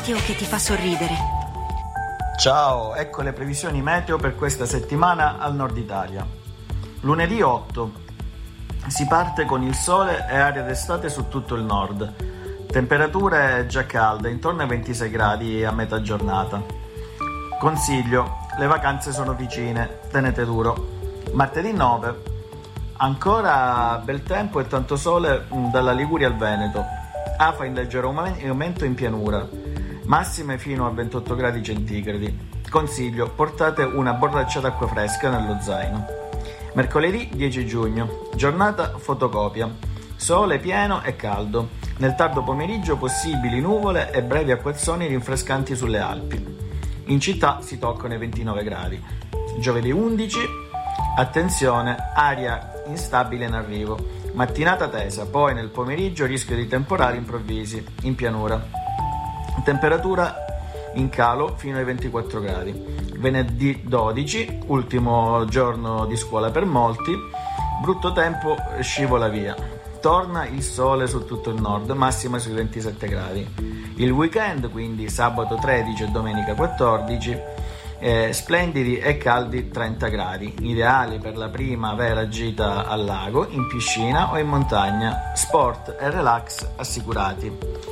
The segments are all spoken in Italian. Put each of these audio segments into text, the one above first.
meteo che ti fa sorridere. Ciao, ecco le previsioni meteo per questa settimana al nord Italia. Lunedì 8. Si parte con il sole e aria d'estate su tutto il nord. Temperature già calde, intorno ai 26 gradi a metà giornata. Consiglio, le vacanze sono vicine, tenete duro. Martedì 9. Ancora bel tempo e tanto sole dalla Liguria al Veneto. Afa in leggero aumento in pianura. Massime fino a 28 gradi centigradi. Consiglio, portate una borraccia d'acqua fresca nello zaino. Mercoledì 10 giugno, giornata fotocopia. Sole pieno e caldo. Nel tardo pomeriggio possibili nuvole e brevi acquazzoni rinfrescanti sulle Alpi. In città si toccano i 29 gradi. Giovedì 11, attenzione, aria instabile in arrivo. Mattinata tesa, poi nel pomeriggio rischio di temporali improvvisi, in pianura. Temperatura in calo fino ai 24 gradi. Venerdì 12, ultimo giorno di scuola per molti, brutto tempo scivola via. Torna il sole su tutto il nord, massima sui 27 gradi. Il weekend, quindi sabato 13 e domenica 14, splendidi e caldi 30 gradi, ideali per la prima vera gita al lago, in piscina o in montagna, sport e relax assicurati.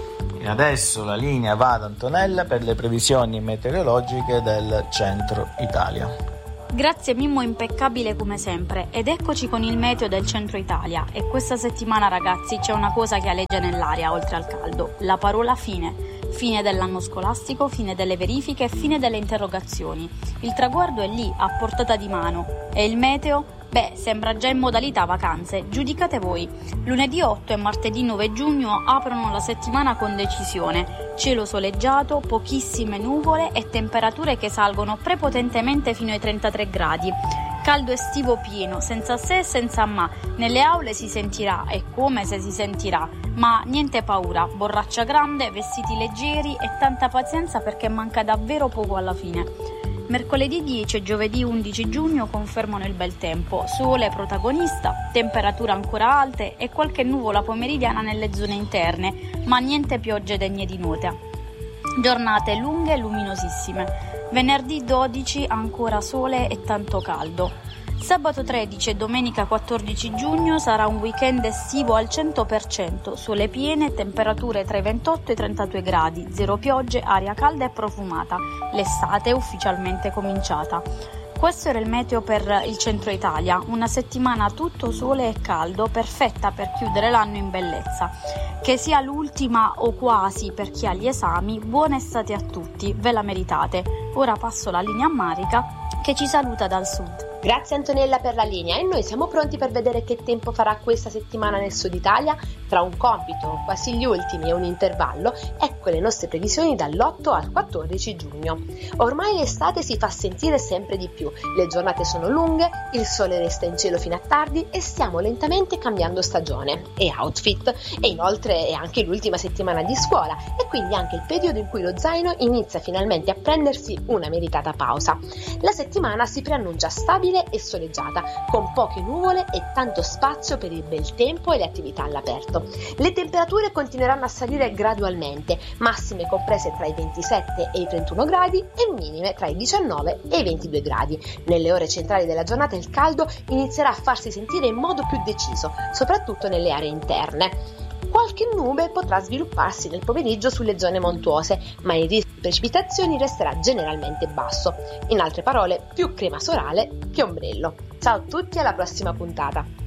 E adesso la linea va ad Antonella per le previsioni meteorologiche del centro Italia. Grazie Mimmo, impeccabile come sempre. Ed eccoci con il meteo del centro Italia. E questa settimana, ragazzi, c'è una cosa che aleggia nell'aria oltre al caldo: la parola fine. Fine dell'anno scolastico, fine delle verifiche, fine delle interrogazioni. Il traguardo è lì, a portata di mano. E il meteo? Beh, sembra già in modalità vacanze. Giudicate voi. Lunedì 8 e martedì 9 giugno aprono la settimana con decisione. Cielo soleggiato, pochissime nuvole e temperature che salgono prepotentemente fino ai 33 gradi. Caldo estivo pieno, senza se e senza ma. Nelle aule si sentirà, e come se si sentirà. Ma niente paura, borraccia grande, vestiti leggeri e tanta pazienza perché manca davvero poco alla fine. Mercoledì 10 e giovedì 11 giugno confermano il bel tempo, sole protagonista, temperature ancora alte e qualche nuvola pomeridiana nelle zone interne, ma niente piogge degne di nota. Giornate lunghe e luminosissime. Venerdì 12 ancora sole e tanto caldo. Sabato 13 e domenica 14 giugno sarà un weekend estivo al 100%, sole piene, temperature tra i 28 e i 32 gradi, zero piogge, aria calda e profumata. L'estate è ufficialmente cominciata. Questo era il meteo per il centro Italia, una settimana tutto sole e caldo, perfetta per chiudere l'anno in bellezza. Che sia l'ultima o quasi per chi ha gli esami, buona estate a tutti, ve la meritate. Ora passo la linea a Marica che ci saluta dal sud. Grazie Antonella per la linea e noi siamo pronti per vedere che tempo farà questa settimana nel sud Italia. Tra un compito, quasi gli ultimi e un intervallo, ecco le nostre previsioni dall'8 al 14 giugno. Ormai l'estate si fa sentire sempre di più, le giornate sono lunghe, il sole resta in cielo fino a tardi e stiamo lentamente cambiando stagione e outfit. E inoltre è anche l'ultima settimana di scuola e quindi anche il periodo in cui lo zaino inizia finalmente a prendersi una meritata pausa. La settimana si preannuncia stabile e soleggiata, con poche nuvole e tanto spazio per il bel tempo e le attività all'aperto. Le temperature continueranno a salire gradualmente, massime comprese tra i 27 e i 31 gradi e minime tra i 19 e i 22 gradi. Nelle ore centrali della giornata il caldo inizierà a farsi sentire in modo più deciso, soprattutto nelle aree interne. Qualche nube potrà svilupparsi nel pomeriggio sulle zone montuose, ma il rischio di precipitazioni resterà generalmente basso. In altre parole, più crema solare che ombrello. Ciao a tutti, alla prossima puntata!